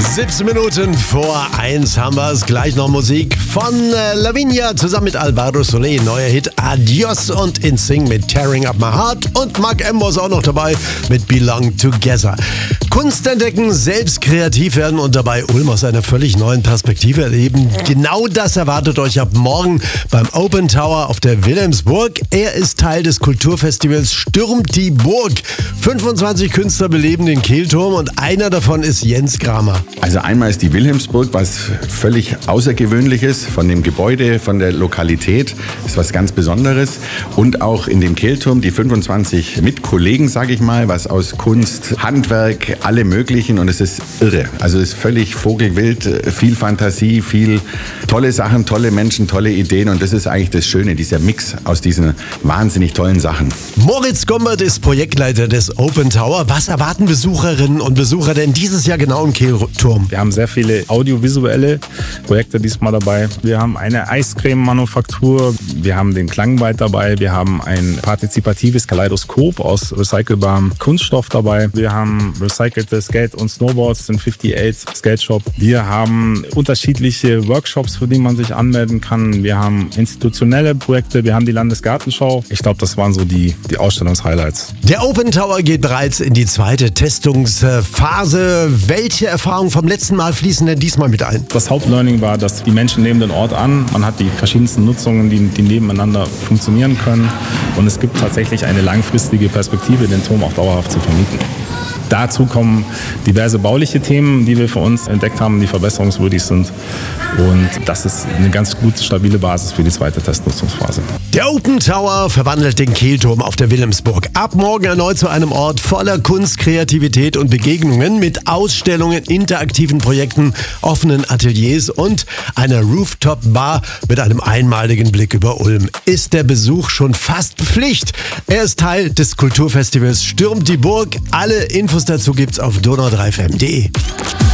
17 Minuten vor 1 haben wir es. Gleich noch Musik von Lavinia zusammen mit Alvaro Soler. Neuer Hit Adios und InSync mit Tearing Up My Heart. Und Mark M. ist auch noch dabei mit Belong Together. Kunst entdecken, selbst kreativ werden und dabei Ulm aus einer völlig neuen Perspektive erleben. Genau das erwartet euch ab morgen beim Open Tower auf der Wilhelmsburg. Er ist Teil des Kulturfestivals Stürmt die Burg. 25 Künstler beleben den Kehlturm und einer davon ist Jens Kramer. Also einmal ist die Wilhelmsburg was völlig Außergewöhnliches von dem Gebäude, von der Lokalität, ist was ganz Besonderes. Und auch in dem Kehlturm die 25 Mitkollegen, sage ich mal, was aus Kunst, Handwerk, alle möglichen, und es ist irre. Also es ist völlig vogelwild, viel Fantasie, viel tolle Sachen, tolle Menschen, tolle Ideen, und das ist eigentlich das Schöne, dieser Mix aus diesen wahnsinnig tollen Sachen. Moritz Gombert ist Projektleiter des Open Tower. Was erwarten Besucherinnen und Besucher denn dieses Jahr genau im Kehlturm? Wir haben sehr viele audiovisuelle Projekte diesmal dabei. Wir haben eine Eiscreme-Manufaktur, wir haben den Klangwald dabei, wir haben ein partizipatives Kaleidoskop aus recycelbarem Kunststoff dabei, wir haben recycelte Skate- und Snowboards, den 58 Skate Shop. Wir haben unterschiedliche Workshops, für die man sich anmelden kann. Wir haben institutionelle Projekte, wir haben die Landesgartenschau. Ich glaube, das waren so die Ausstellungshighlights. Der Open Tower geht bereits in die zweite Testungsphase. Welche Erfahrungen vom letzten Mal fließen denn diesmal mit ein? Das Hauptlearning war, dass die Menschen nehmen den Ort an. Man hat die verschiedensten Nutzungen, die nebeneinander funktionieren können. Und es gibt tatsächlich eine langfristige Perspektive, den Turm auch dauerhaft zu vermieten. Dazu kommen diverse bauliche Themen, die wir für uns entdeckt haben, die verbesserungswürdig sind. Und das ist eine ganz gute, stabile Basis für die zweite Testnutzungsphase. Der Open Tower verwandelt den Kehlturm auf der Wilhelmsburg ab morgen erneut zu einem Ort voller Kunst, Kreativität und Begegnungen mit Ausstellungen, interaktiven Projekten, offenen Ateliers und einer Rooftop-Bar mit einem einmaligen Blick über Ulm. Ist der Besuch schon fast Pflicht? Er ist Teil des Kulturfestivals Stürmt die Burg. Alle Infos dazu gibt's auf donau3fm.de.